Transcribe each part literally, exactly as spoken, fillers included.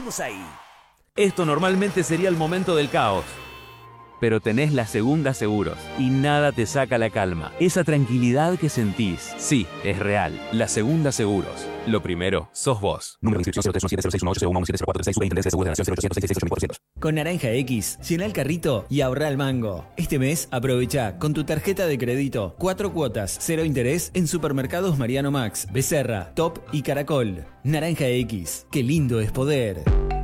estamos ahí. Esto normalmente sería el momento del caos. Pero tenés la Segunda Seguros y nada te saca la calma. Esa tranquilidad que sentís, sí, es real. La Segunda Seguros. Lo primero, sos vos. Número de inscripción cero tres uno siete cero seis uno ocho cero uno uno siete cero cuatro seis. Superintendencia de Seguros de Nación cero ochocientos sesenta y seis ocho mil cuatrocientos. Con Naranja X, llena el carrito y ahorra el mango. Este mes, aprovecha con tu tarjeta de crédito cuatro cuotas, cero interés en supermercados Mariano Max, Becerra, Top y Caracol. Naranja X, qué lindo es poder.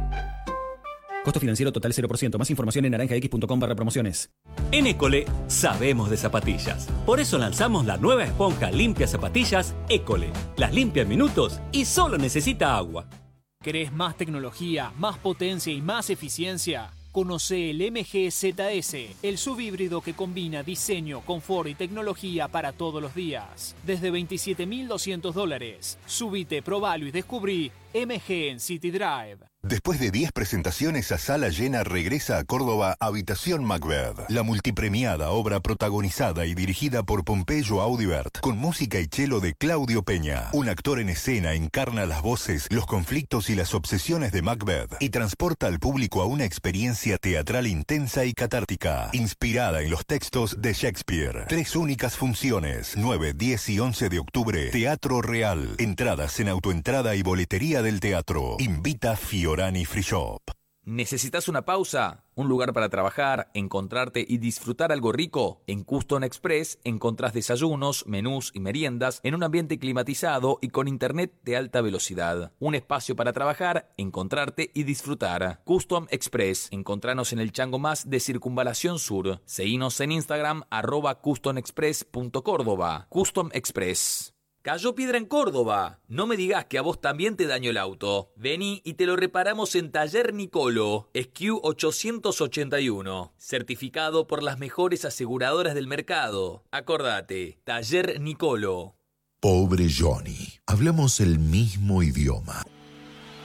Costo financiero total cero por ciento. Más información en naranjax.com barra promociones. En École sabemos de zapatillas. Por eso lanzamos la nueva esponja limpia zapatillas École. Las limpia en minutos y solo necesita agua. ¿Querés más tecnología, más potencia y más eficiencia? Conoce el M G Z S, el subhíbrido que combina diseño, confort y tecnología para todos los días. Desde veintisiete mil doscientos dólares. Subite, probalo y descubrí M G en City Drive. Después de diez presentaciones a sala llena, regresa a Córdoba Habitación Macbeth, la multipremiada obra protagonizada y dirigida por Pompeyo Audibert, con música y cello de Claudio Peña. Un actor en escena encarna las voces, los conflictos y las obsesiones de Macbeth y transporta al público a una experiencia teatral intensa y catártica, inspirada en los textos de Shakespeare. Tres únicas funciones, nueve, diez y once de octubre, Teatro Real. Entradas en autoentrada y boletería del teatro. Invita Fiorani Free Shop. ¿Necesitas una pausa? ¿Un lugar para trabajar, encontrarte y disfrutar algo rico? En Custom Express encontrás desayunos, menús y meriendas en un ambiente climatizado y con internet de alta velocidad. Un espacio para trabajar, encontrarte y disfrutar. Custom Express. Encontranos en el Chango Más de Circunvalación Sur. Seguinos en Instagram arroba customexpress punto córdoba. Custom Express. Cayó piedra en Córdoba. No me digas que a vos también te dañó el auto. Vení y te lo reparamos en Taller Nicolo, S Q ochocientos ochenta y uno. Certificado por las mejores aseguradoras del mercado. Acordate, Taller Nicolo. Pobre Johnny. Hablamos el mismo idioma.